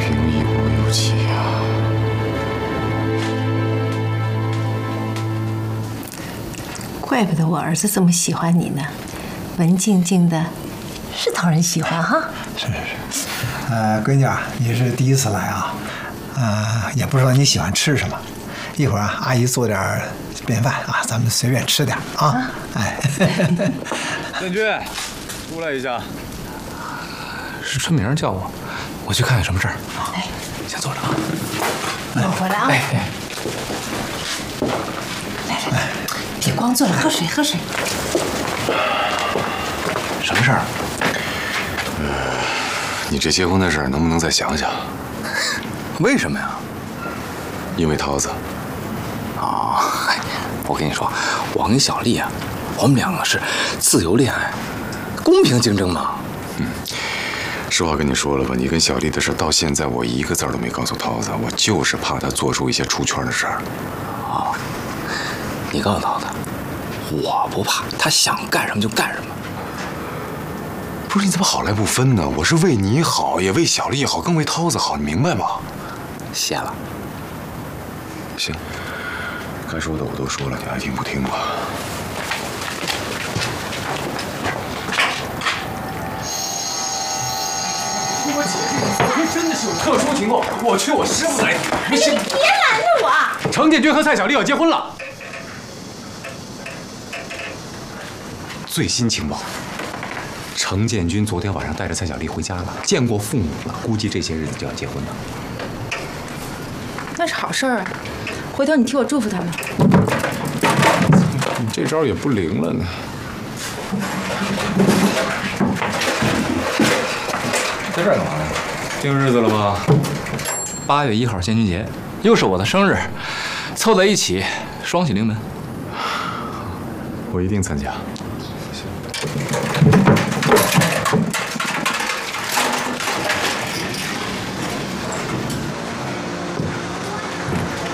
平易无奇啊！怪不得我儿子这么喜欢你呢，文静静的，是讨人喜欢哈。 是。闺女啊，你是第一次来啊，也不知道你喜欢吃什么，一会儿啊，阿姨做点便饭啊，咱们随便吃点啊。哎， 建军，出来一下。 是春明叫我，我去看看什么事儿。 哎， 先坐着啊。 我回来啊。来，别光坐着，喝水，喝水。 什么事儿？ 你这结婚的事儿能不能再想想？ 为什么呀？ 因为涛子。 啊，我跟你说，我跟小丽啊，我们两个是自由恋爱，公平竞争嘛。 实话跟你说了吧，你跟小丽的事到现在我一个字都没告诉涛子，我就是怕她做出一些出圈的事儿。 啊，你告诉涛子，我不怕，他想干什么就干什么。 不是你怎么好赖不分呢？我是为你好，也为小丽好，更为涛子好，你明白吗？ 谢了。 行，该说的我都说了，你爱听不听吧。 我姐这个真的是有特殊情况，我去我师傅来。 你别拦着我啊！ 程建军和蔡小丽要结婚了。 最新情报，程建军昨天晚上带着蔡小丽回家了，见过父母了，估计这些日子就要结婚了。 那是好事儿啊，回头你替我祝福他们。 你这招也不灵了呢。 在这儿干嘛呢？定日子了吧？8月1号建军节，又是我的生日，凑在一起，双喜临门。 我一定参加。